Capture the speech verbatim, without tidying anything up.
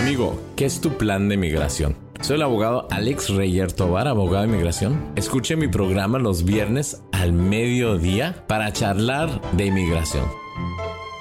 Amigo, ¿qué es tu plan de migración? Soy el abogado Alex Reyer Tovar, abogado de inmigración. Escuche mi programa los viernes al mediodía para charlar de inmigración.